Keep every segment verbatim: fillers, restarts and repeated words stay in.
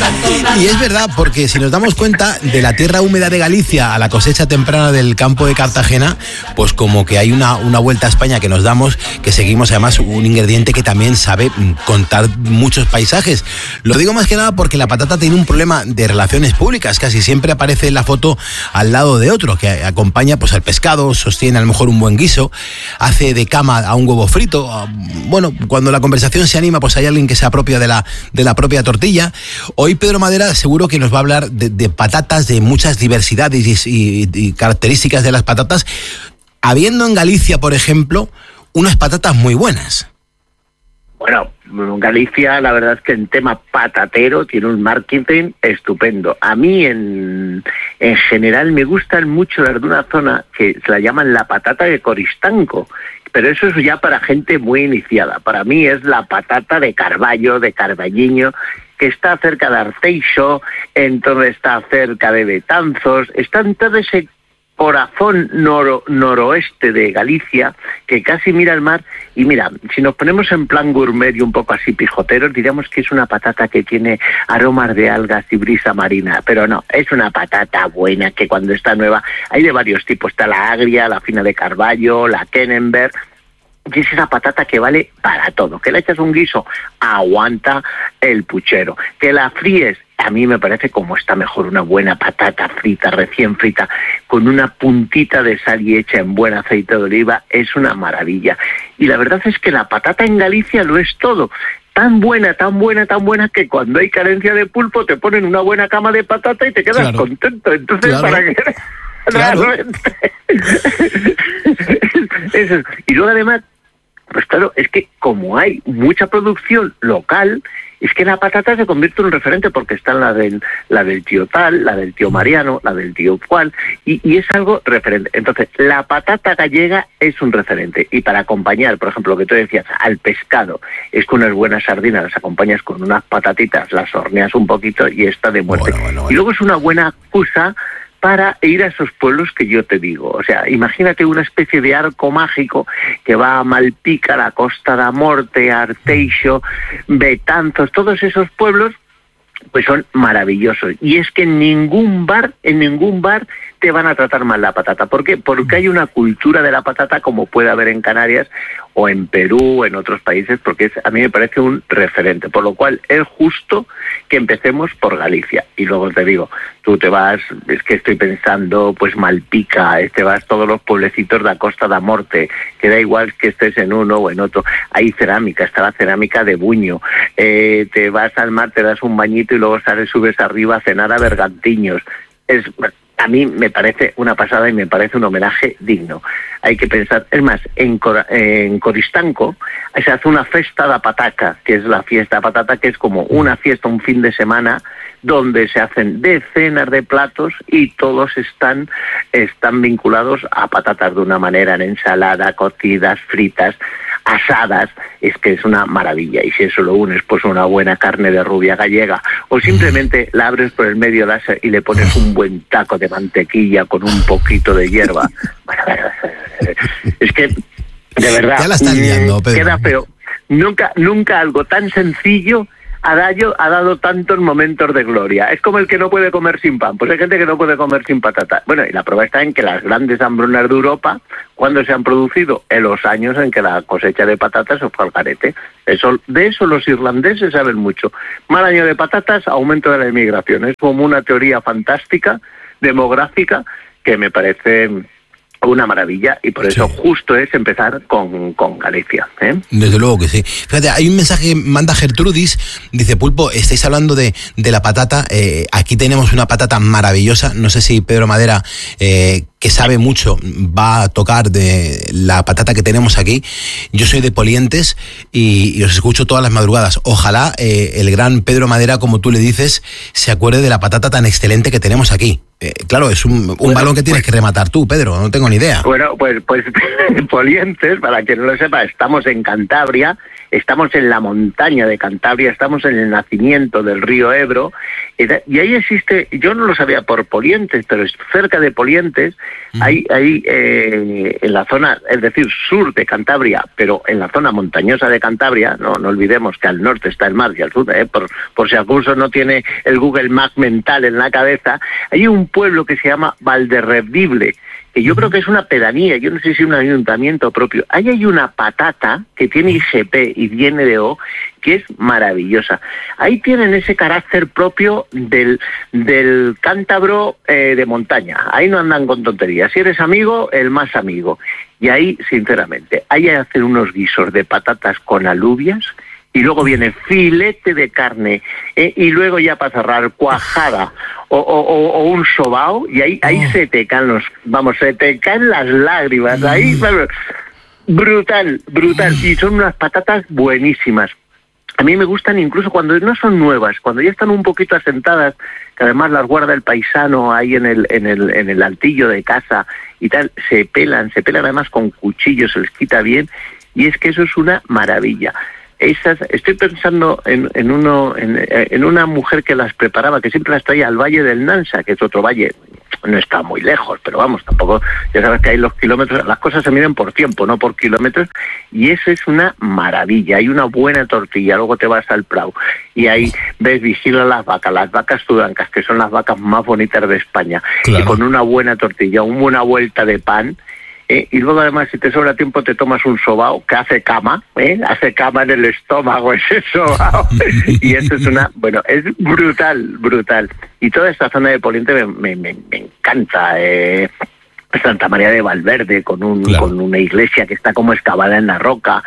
Y es verdad, porque si nos damos cuenta, de la tierra húmeda de Galicia a la cosecha temprana del campo de Cartagena, pues como que hay una, una vuelta a España que nos damos, que seguimos además un ingrediente que también sabe contar muchos paisajes. Lo digo más que nada porque la patata tiene un problema de relaciones públicas, casi siempre aparece en la foto al lado de otro, que acompaña pues al pescado, sostiene a lo mejor un buen guiso, hace de cama a un huevo frito. Bueno, cuando la conversación se anima, pues hay alguien que se apropia de la, de la propia tortilla. Hoy Pedro Madera seguro que nos va a hablar de, de patatas, de muchas diversidades y, y, y características de las patatas, habiendo en Galicia, por ejemplo, unas patatas muy buenas. Bueno, Galicia, la verdad es que en tema patatero tiene un marketing estupendo. A mí, en, en general, me gustan mucho las de una zona que se la llaman la patata de Coristanco, pero eso es ya para gente muy iniciada. Para mí es la patata de Carballo, de Carballiño, que está cerca de Arteixo, entonces está cerca de Betanzos, está en todo ese corazón noro, noroeste de Galicia, que casi mira el mar. Y mira, si nos ponemos en plan gourmet y un poco así pijoteros, diríamos que es una patata que tiene aromas de algas y brisa marina, pero no, es una patata buena que cuando está nueva, hay de varios tipos, está la agria, la fina de Carballo, la Kenenberg, y es esa patata que vale para todo. Que le echas un guiso, aguanta el puchero. Que la fríes, a mí me parece como está mejor una buena patata frita, recién frita, con una puntita de sal y hecha en buen aceite de oliva, es una maravilla. Y la verdad es que la patata en Galicia lo es todo. Tan buena, tan buena, tan buena, que cuando hay carencia de pulpo te ponen una buena cama de patata y te quedas claro. contento. Entonces, claro. ¿para qué? Claro. Eso. Y luego además, pues claro, es que como hay mucha producción local, es que la patata se convierte en un referente, porque están la del, la del tío tal, la del tío Mariano, la del tío cual, y, y es algo referente. Entonces, la patata gallega es un referente. Y para acompañar, por ejemplo, lo que tú decías, al pescado, es con unas buenas sardinas, las acompañas con unas patatitas, las horneas un poquito y está de muerte. Bueno, bueno, bueno. Y luego es una buena excusa para ir a esos pueblos que yo te digo. O sea, imagínate una especie de arco mágico que va a Malpica, la Costa da Morte, Arteixo, Betanzos, todos esos pueblos, pues son maravillosos. Y es que en ningún bar, en ningún bar te van a tratar mal la patata. ¿Por qué? Porque hay una cultura de la patata como puede haber en Canarias o en Perú, en otros países, porque es, a mí me parece un referente. Por lo cual es justo que empecemos por Galicia. Y luego te digo, tú te vas, es que estoy pensando, pues Malpica, te vas todos los pueblecitos de la Costa da Morte, que da igual que estés en uno o en otro. Hay cerámica, está la cerámica de Buño. Eh, te vas al mar, te das un bañito y luego sales, subes arriba a cenar a Bergantiños. Es... A mí me parece una pasada y me parece un homenaje digno. Hay que pensar, es más, en, Cor- en Coristanco se hace una festa da pataca, que es la fiesta da patata, que es como una fiesta, un fin de semana, donde se hacen decenas de platos y todos están, están vinculados a patatas de una manera, en ensalada, cocidas, fritas, asadas. Es que es una maravilla. Y si eso lo unes pues una buena carne de rubia gallega, o simplemente la abres por el medio láser y le pones un buen taco de mantequilla con un poquito de hierba, bueno, es que de verdad ya la estás liando, Pedro. Queda feo. Nunca, nunca algo tan sencillo ha dado, ha dado tantos momentos de gloria. Es como el que no puede comer sin pan. Pues hay gente que no puede comer sin patata. Bueno, y la prueba está en que las grandes hambrunas de Europa, ¿cuándo se han producido? En los años en que la cosecha de patatas se fue al garete. Eso, de eso los irlandeses saben mucho. Mal año de patatas, aumento de la inmigración. Es como una teoría fantástica, demográfica, que me parece una maravilla, y por eso sí. Justo es empezar con, con Galicia, ¿eh? Desde luego que sí. Fíjate, hay un mensaje que manda Gertrudis, dice: Pulpo, estáis hablando de, de la patata, eh, aquí tenemos una patata maravillosa, no sé si Pedro Madera, eh, que sabe mucho, va a tocar de la patata que tenemos aquí. Yo soy de Polientes y, y os escucho todas las madrugadas. Ojalá eh, el gran Pedro Madera, como tú le dices, se acuerde de la patata tan excelente que tenemos aquí. Eh, claro, es un, un bueno, balón que tienes pues, que rematar tú, Pedro, no tengo ni idea. Bueno, pues, pues Polientes, para quien no lo sepa, estamos en Cantabria, estamos en la montaña de Cantabria, estamos en el nacimiento del río Ebro, Y ahí existe, yo no lo sabía por Polientes, pero cerca de Polientes, mm. hay, hay eh, en la zona, es decir, sur de Cantabria, pero en la zona montañosa de Cantabria, no, no olvidemos que al norte está el mar y al sur, eh, por, por si acaso no tiene el Google Maps mental en la cabeza, hay un pueblo que se llama Valderredible, que yo creo que es una pedanía, yo no sé si es un ayuntamiento propio. Ahí hay una patata que tiene I G P y N D O que es maravillosa. Ahí tienen ese carácter propio del, del cántabro eh, de montaña. Ahí no andan con tonterías. Si eres amigo, el más amigo. Y ahí, sinceramente, ahí hacen unos guisos de patatas con alubias, y luego viene filete de carne, eh, y luego ya para cerrar cuajada o, o, o un sobao, y ahí, ahí oh. se te caen los, vamos, se te caen las lágrimas, ahí, bueno, brutal, brutal, y son unas patatas buenísimas. A mí me gustan incluso cuando no son nuevas, cuando ya están un poquito asentadas, que además las guarda el paisano ahí en el, en el, en el altillo de casa y tal, se pelan, se pelan además con cuchillos, se les quita bien, y es que eso es una maravilla. Esas, estoy pensando en, en uno en, en una mujer que las preparaba, que siempre las traía al Valle del Nansa, que es otro valle, no está muy lejos, pero vamos, tampoco, ya sabes que hay los kilómetros, las cosas se miden por tiempo, no por kilómetros, y eso es una maravilla. Hay una buena tortilla, luego te vas al Prado, y ahí ves, vigilan las vacas, las vacas sudancas, que son las vacas más bonitas de España, claro. Y con una buena tortilla, una buena vuelta de pan, Eh, y luego además si te sobra tiempo te tomas un sobao que hace cama, ¿eh? hace cama en el estómago ese sobao, y eso es una, bueno, es brutal, brutal. Y toda esta zona de Poliente me, me, me, me encanta, eh, Santa María de Valverde con un claro. con una iglesia que está como excavada en la roca,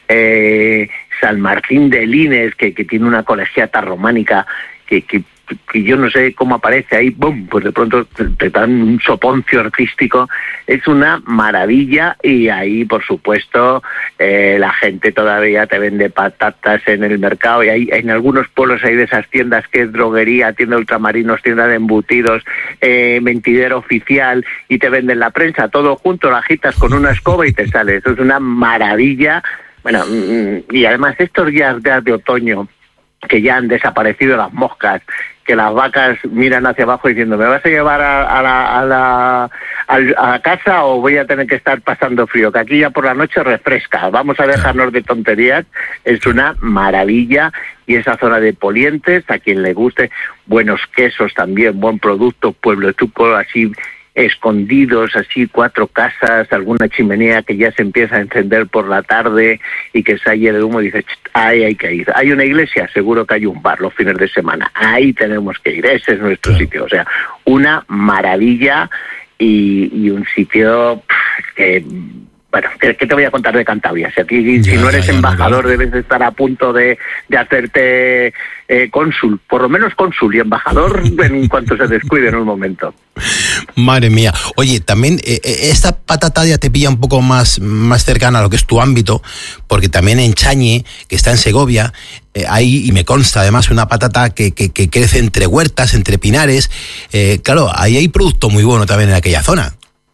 eh, San Martín de Lines que, que tiene una colegiata románica que, que que yo no sé cómo aparece ahí, ¡bum!, pues de pronto te dan un soponcio artístico, es una maravilla. Y ahí, por supuesto, eh, la gente todavía te vende patatas en el mercado, y hay en algunos pueblos hay de esas tiendas que es droguería, tienda de ultramarinos, tienda de embutidos, eh, mentidero oficial, y te venden la prensa, todo junto, lo agitas con una escoba y te sale, eso es una maravilla. Bueno, y además estos días de otoño, que ya han desaparecido las moscas, que las vacas miran hacia abajo diciendo, ¿me vas a llevar a, a, la, a, la, a, a casa o voy a tener que estar pasando frío? Que aquí ya por la noche refresca, vamos a dejarnos de tonterías, es una maravilla. Y esa zona de Polientes, a quien le guste, buenos quesos también, buen producto, pueblo chuco, así escondidos, así cuatro casas, alguna chimenea que ya se empieza a encender por la tarde y que sale el humo, y dices, ahí hay que ir. Hay una iglesia, seguro que hay un bar los fines de semana, ahí tenemos que ir, ese es nuestro sí. sitio. O sea, una maravilla y, y un sitio pff, que... Bueno, ¿qué, ¿qué te voy a contar de Cantabria? Si aquí, ya, si no eres ya, ya, embajador, no, debes de estar a punto de, de hacerte eh, cónsul, por lo menos cónsul y embajador en cuanto se descuide en un momento. Madre mía. Oye, también eh, esta patata ya te pilla un poco más, más cercana a lo que es tu ámbito, porque también en Chañe, que está en Segovia, eh, hay, y me consta además, una patata que, que, que crece entre huertas, entre pinares. Eh, claro, ahí hay producto muy bueno también en aquella zona.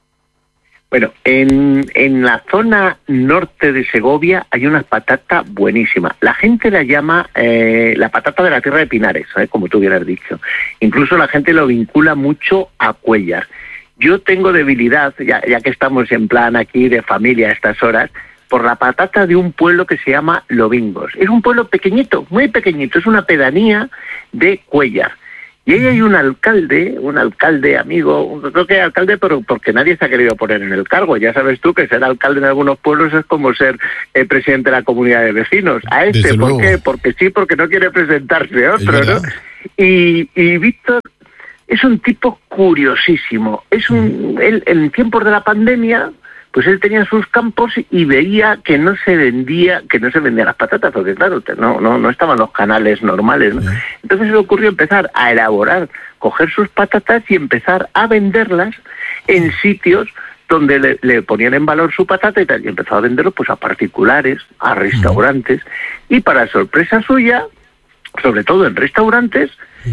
Bueno, en, en la zona norte de Segovia hay una patata buenísima. La gente la llama eh, la patata de la tierra de Pinares, ¿eh? Como tú bien has dicho. Incluso la gente lo vincula mucho a Cuéllar. Yo tengo debilidad, ya, ya que estamos en plan aquí de familia a estas horas, por la patata de un pueblo que se llama Lobingos. Es un pueblo pequeñito, muy pequeñito, es una pedanía de Cuéllar. Y ahí hay un alcalde, un alcalde amigo, creo que alcalde pero porque nadie se ha querido poner en el cargo. Ya sabes tú que ser alcalde en algunos pueblos es como ser el presidente de la comunidad de vecinos. A este, ¿por qué? Porque sí, porque no quiere presentarse otro, ¿no? Y, y Víctor es un tipo curiosísimo. Es un, él, en tiempos de la pandemia, pues él tenía sus campos y veía que no se vendía, que no se vendían las patatas, porque claro, no, no, no estaban los canales normales, ¿no? Entonces se le ocurrió empezar a elaborar, coger sus patatas y empezar a venderlas en sitios donde le, le ponían en valor su patata y tal, y empezó a venderlo pues a particulares, a restaurantes, y para sorpresa suya, sobre todo en restaurantes,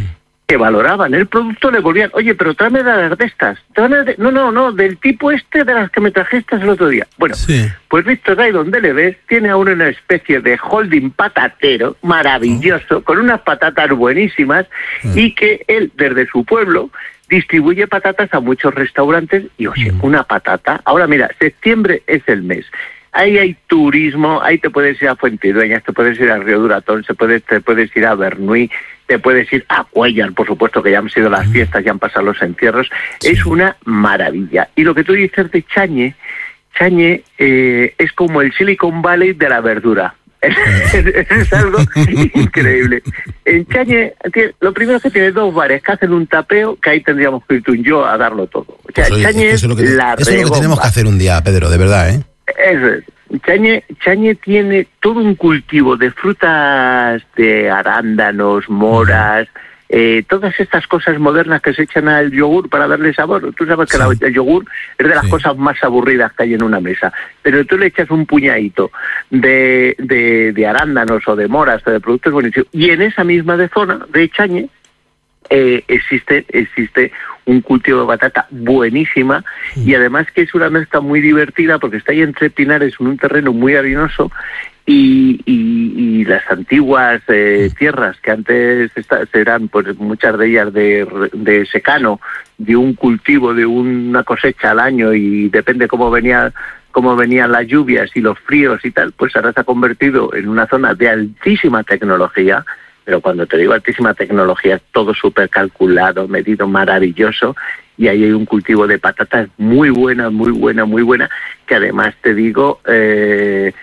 que valoraban el producto le volvían, oye, pero tráeme de las de estas. De... No, no, no, del tipo este de las que me trajiste el otro día. Bueno, sí. Pues Víctor, ahí donde le ves, tiene aún una especie de holding patatero maravilloso, oh. con unas patatas buenísimas, oh. y que él, desde su pueblo, distribuye patatas a muchos restaurantes y, oye, oh. una patata. Ahora mira, septiembre es el mes. Ahí hay turismo, ahí te puedes ir a Fuentidueñas, te puedes ir a Río Duratón, se puede, te puedes ir a Bernuy, te puedes ir a Cuéllar, por supuesto, que ya han sido las fiestas, ya han pasado los entierros. Sí. Es una maravilla. Y lo que tú dices de Chañe, Chañe eh, es como el Silicon Valley de la verdura. Es, es algo increíble. En Chañe, lo primero que tiene dos bares que hacen un tapeo, que ahí tendríamos que ir tú y yo a darlo todo. O sea, pues, Chañe es, es lo que, la eso es lo que tenemos que hacer un día, Pedro, de verdad, ¿eh? Eso es. Chañe, Chañe tiene todo un cultivo de frutas, de arándanos, moras, eh, todas estas cosas modernas que se echan al yogur para darle sabor. Tú sabes que sí. la, el yogur es de las sí. cosas más aburridas que hay en una mesa, pero tú le echas un puñadito de, de, de arándanos o de moras o de productos buenísimos, y en esa misma de zona de Chañe eh, existe existe un cultivo de batata buenísima, sí. y además que es una mezcla muy divertida porque está ahí entre pinares en un terreno muy arenoso, y, y, y las antiguas eh, tierras que antes eran, pues muchas de ellas de, de secano, de un cultivo, de una cosecha al año, y depende cómo venía cómo venían las lluvias y los fríos y tal, pues ahora se ha convertido en una zona de altísima tecnología. Pero cuando te digo altísima tecnología, todo súper calculado, medido, maravilloso, y ahí hay un cultivo de patatas muy buena, muy buena, muy buena, que además te digo eh,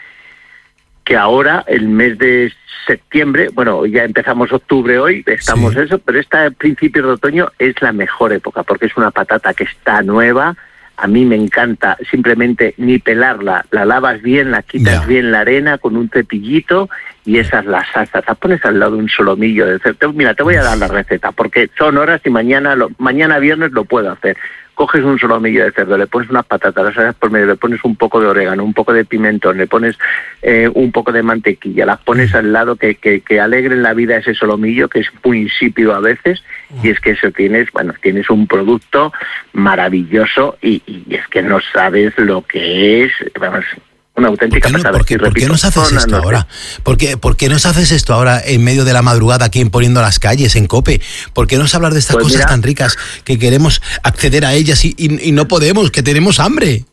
que ahora, el mes de septiembre, bueno, ya empezamos octubre hoy, estamos sí. eso, pero este principio de otoño es la mejor época, porque es una patata que está nueva. A mí me encanta simplemente ni pelarla, la lavas bien, la quitas yeah. bien la arena con un cepillito, y esas las salsas, las pones al lado de un solomillo de cerdo. Mira, te voy a dar la receta, porque son horas y mañana lo, mañana viernes lo puedo hacer. Coges un solomillo de cerdo, le pones unas patatas, las haces por medio, le pones un poco de orégano, un poco de pimentón, le pones eh, un poco de mantequilla, las pones al lado, que, que, que alegren la vida ese solomillo, que es muy insípido a veces, y es que eso tienes, bueno, tienes un producto maravilloso, y, y es que no sabes lo que es, vamos, una auténtica ¿Por qué no, pasada. ¿por qué, ¿por qué nos haces esto no ahora? ¿Por qué, ¿Por qué nos haces esto ahora en medio de la madrugada aquí en Poniendo las Calles, en COPE? ¿Por qué nos hablas de estas pues cosas mira, tan ricas que queremos acceder a ellas y, y, y no podemos, que tenemos hambre?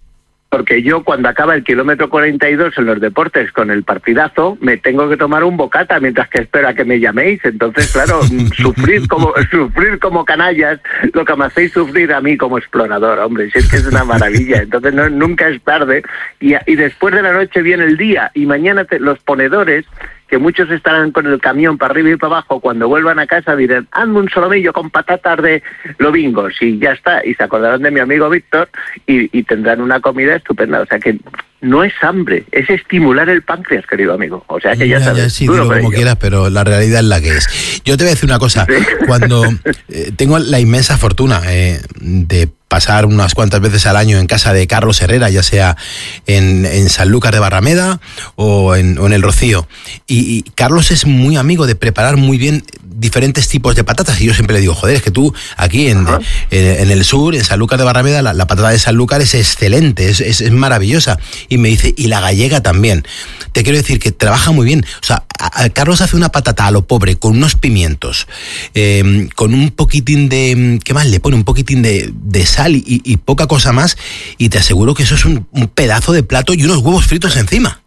Porque yo, cuando acaba el kilómetro cuarenta y dos en los deportes con el partidazo, me tengo que tomar un bocata mientras que espero a que me llaméis. Entonces, claro, sufrir como sufrir como canallas, lo que me hacéis sufrir a mí como explorador, hombre, si es que es una maravilla. Entonces, no, nunca es tarde. Y, y después de la noche viene el día, y mañana te, los ponedores, que muchos estarán con el camión para arriba y para abajo, cuando vuelvan a casa dirán, hazme un solomillo con patatas de lobingos, y ya está, y se acordarán de mi amigo Víctor, y, y tendrán una comida estupenda. O sea que no es hambre, es estimular el páncreas, querido amigo. O sea que ya, ya sabes. Ya, sí, dilo como ello. Quieras, pero la realidad es la que es. Yo te voy a decir una cosa, ¿sí? Cuando eh, tengo la inmensa fortuna eh, de pasar unas cuantas veces al año en casa de Carlos Herrera, ya sea en, en Sanlúcar de Barrameda o en, o en El Rocío. Y, y Carlos es muy amigo de preparar muy bien diferentes tipos de patatas, y yo siempre le digo, joder, es que tú aquí en, en, en el sur, en Sanlúcar de Barrameda, la, la patata de Sanlúcar es excelente, es, es, es maravillosa. Y me dice, y la gallega también. Te quiero decir que trabaja muy bien. O sea, a, a Carlos hace una patata a lo pobre, con unos pimientos, eh, con un poquitín de, ¿qué más le pone? Un poquitín de, de sal y, y poca cosa más, y te aseguro que eso es un, un pedazo de plato y unos huevos fritos encima.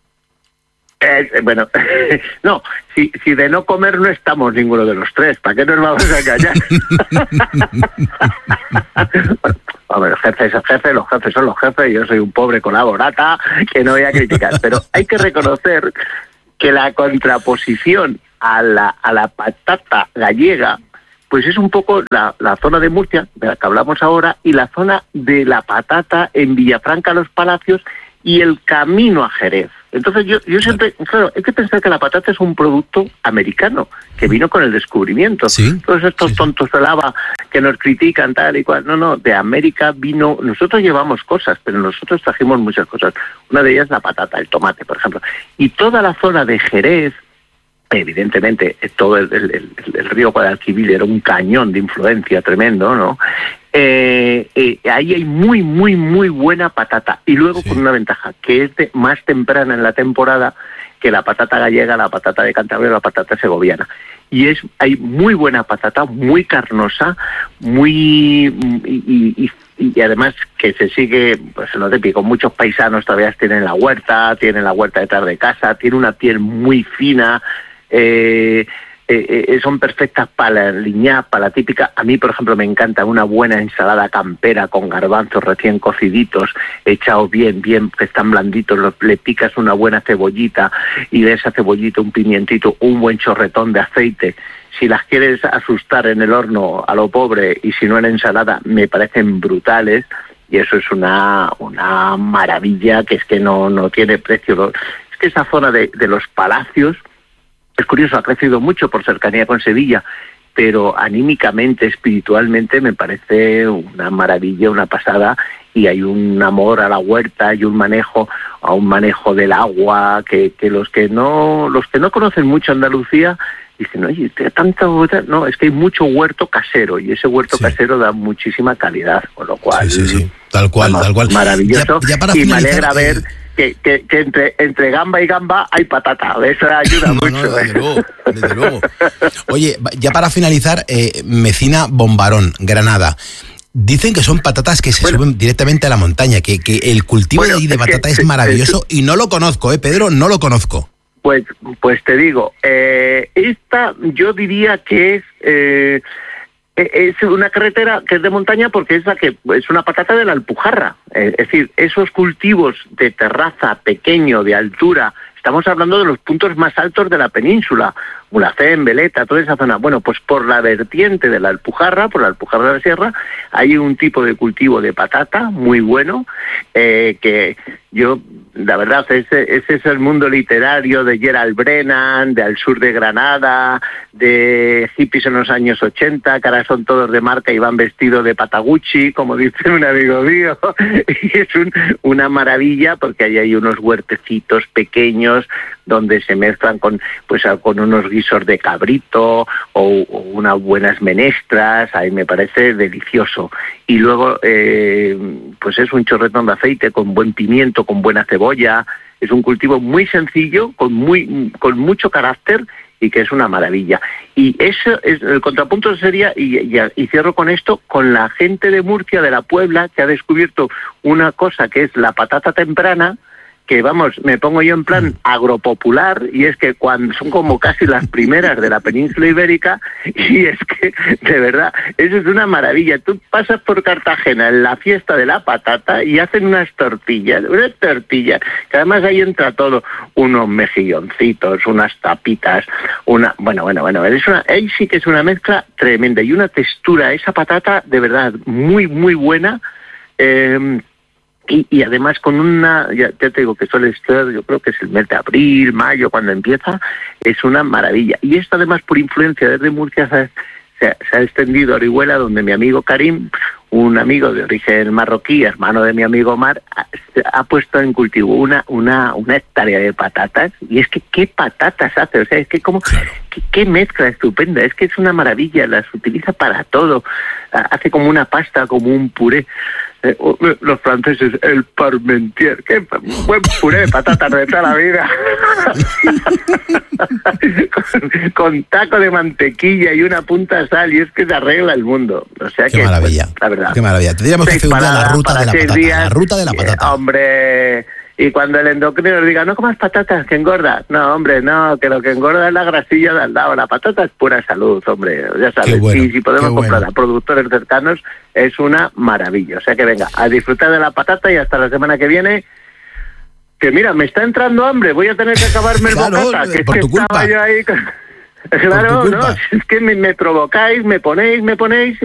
Eh, bueno, no, si, si de no comer no estamos ninguno de los tres, ¿para qué nos vamos a callar? Bueno, hombre, el jefe es el jefe, los jefes son los jefes, yo soy un pobre colaborata que no voy a criticar, pero hay que reconocer que la contraposición a la, a la patata gallega, pues es un poco la, la zona de Murcia, de la que hablamos ahora, y la zona de la patata en Villafranca, Los Palacios, y el camino a Jerez. Entonces yo, yo siempre, claro, hay que pensar que la patata es un producto americano, que vino con el descubrimiento. ¿Sí? Todos estos sí, tontos de lava que nos critican tal y cual, no, no, de América vino, nosotros llevamos cosas, pero nosotros trajimos muchas cosas. Una de ellas la patata, el tomate, por ejemplo. Y toda la zona de Jerez, evidentemente todo el, el, el río Guadalquivir era un cañón de influencia tremendo, ¿no? Eh, eh, ahí hay muy, muy, muy buena patata. Y luego sí. con una ventaja, que es de, más temprana en la temporada que la patata gallega, la patata de Cantabria, la patata segoviana. Y es hay muy buena patata, muy carnosa, muy... y, y, y además que se sigue, pues lo típico, muchos paisanos todavía tienen la huerta, tienen la huerta detrás de casa, tiene una piel muy fina, eh, eh, eh, son perfectas para la liñá, para la típica. A mí, por ejemplo, me encanta una buena ensalada campera con garbanzos recién cociditos, echados bien, bien, que están blanditos, los, le picas una buena cebollita y de esa cebollita un pimientito, un buen chorretón de aceite. Si las quieres asustar en el horno a lo pobre y si no en ensalada, me parecen brutales. Y eso es una una maravilla que es que no, no tiene precio. Es que esa zona de, de los palacios, es curioso, ha crecido mucho por cercanía con Sevilla, pero anímicamente, espiritualmente, me parece una maravilla, una pasada, y hay un amor a la huerta y un manejo, a un manejo del agua, que, que los que no, los que no conocen mucho Andalucía, dicen, oye, tanto, no, es que hay mucho huerto casero, y ese huerto sí. casero da muchísima calidad, con lo cual, sí, sí, sí. tal cual, vamos, tal cual, maravilloso, ya, ya para y finalizar, me alegra ver eh... que, que, que entre, entre gamba y gamba hay patata, eso ayuda no, mucho. No, desde ¿eh? luego, desde luego. Oye, ya para finalizar, eh, Mecina Bombarón, Granada. Dicen que son patatas que se bueno, suben directamente a la montaña, que, que el cultivo bueno, de, de patata es, que, es maravilloso es, y no lo conozco, ¿eh, Pedro? No lo conozco. Pues, pues te digo, eh, esta yo diría que es eh, es una carretera que es de montaña porque es la que es una patata de la Alpujarra. Es decir, esos cultivos de terraza pequeño, de altura, estamos hablando de los puntos más altos de la península, Mulhacén, Veleta, toda esa zona. Bueno, pues por la vertiente de la Alpujarra, por la Alpujarra de la Sierra, hay un tipo de cultivo de patata muy bueno, eh, que yo, la verdad, ese, ese es el mundo literario de Gerald Brennan, de Al sur de Granada, de hippies en los años ochenta, que ahora son todos de marca y van vestidos de Patagucci, como dice un amigo mío, y es un, una maravilla porque ahí hay unos huertecitos pequeños donde se mezclan con pues con unos guisos de cabrito o, o unas buenas menestras, ahí me parece delicioso. Y luego eh, pues es un chorretón de aceite con buen pimiento, con buena cebolla. Es un cultivo muy sencillo, con muy con mucho carácter y que es una maravilla. Y eso es el contrapunto sería, y, y, y cierro con esto, con la gente de Murcia, de la Puebla, que ha descubierto una cosa que es la patata temprana, que vamos, me pongo yo en plan agropopular, y es que cuando son como casi las primeras de la península ibérica, y es que, de verdad, eso es una maravilla. Tú pasas por Cartagena en la fiesta de la patata y hacen unas tortillas, unas tortillas, que además ahí entra todo, unos mejilloncitos, unas tapitas, una, bueno, bueno, bueno, es una, ahí sí que es una mezcla tremenda, y una textura, esa patata, de verdad, muy, muy buena, eh, Y, y además con una, ya, ya te digo que suele ser, yo creo que es el mes de abril, mayo, cuando empieza, es una maravilla. Y esto además por influencia desde Murcia se, se, se ha extendido a Orihuela, donde mi amigo Karim, un amigo de origen marroquí, hermano de mi amigo Omar, ha, ha puesto en cultivo una, una, una hectárea de patatas, y es que qué patatas hace, o sea, es que como, claro. qué, qué mezcla estupenda, es que es una maravilla, las utiliza para todo, hace como una pasta, como un puré. Eh, los franceses, el parmentier, qué buen puré de patatas de toda la vida. con, con taco de mantequilla y una punta de sal, y es que se arregla el mundo. O sea qué que, maravilla, pues, la verdad. Qué maravilla. Tendríamos que hacer un día la ruta de la patata. Días, la ruta de la patata. Eh, hombre, y cuando el endocrino nos diga, no comas patatas, que engorda. No, hombre, no, que lo que engorda es la grasilla de al lado. La patata es pura salud, hombre, ya sabes. Bueno, y si podemos comprar bueno. a productores cercanos, es una maravilla. O sea que venga, a disfrutar de la patata, y hasta la semana que viene. Que mira, me está entrando hambre, voy a tener que acabarme el claro, bocata. Que por es tu que culpa. Estaba yo ahí con... Claro, no, es que me, me provocáis, me ponéis, me ponéis...